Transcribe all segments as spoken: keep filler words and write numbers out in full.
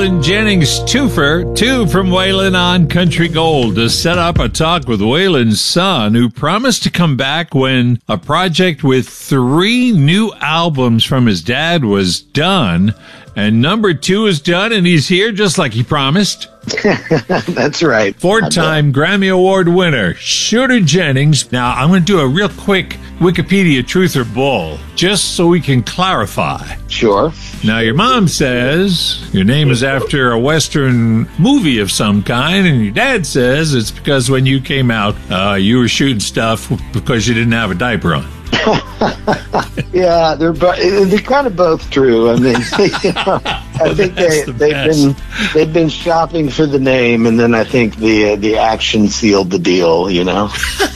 Waylon Jennings twofer, two from Waylon on Country Gold, to set up a talk with Waylon's son, who promised to come back when a project with three new albums from his dad was done. And number two is done, and he's here just like he promised. That's right. Four-time Grammy Award winner, Shooter Jennings. Now, I'm going to do a real quick Wikipedia truth or bull, just so we can clarify. Sure. Now, your mom says your name is after a Western movie of some kind, and your dad says it's because when you came out, uh, you were shooting stuff because you didn't have a diaper on. Yeah, they're bo- they're kind of both true. I mean, you know, I well, think they the they've best. been they've been shopping for the name, and then I think the uh, the action sealed the deal. You know,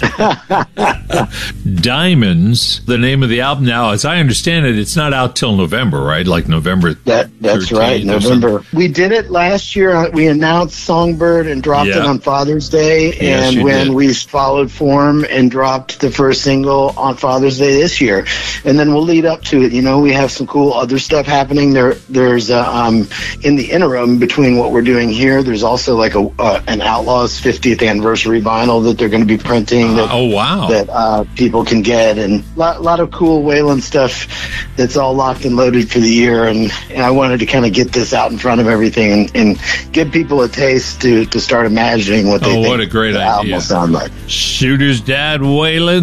Diamonds, the name of the album. Now, as I understand it, it's not out till November, right? Like November. that that's right, November. We did it last year. We announced Songbird and dropped Yeah. it on Father's Day, Yes, and you when did. we followed form and dropped the first single on Father's Day this year, and then we'll lead up to it. You know, we have some cool other stuff happening there. There's uh, um in the interim between what we're doing here, there's also like a uh, an Outlaws fiftieth anniversary vinyl that they're going to be printing. That, Oh, wow. that uh, people can get, and a lot, lot of cool Waylon stuff that's all locked and loaded for the year. And, and I wanted to kind of get this out in front of everything and, and give people a taste to, to start imagining what they Oh, think what a great the album idea. will sound like. Shooter's dad, Waylon.